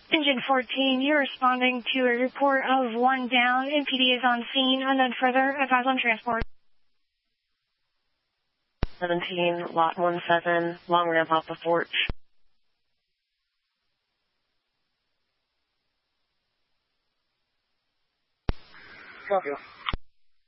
Engine 14, you're responding to a report of one down. MPD is on scene. Unknown further. Advise on transport. 17, lot 17, long ramp off the Fort. Copy.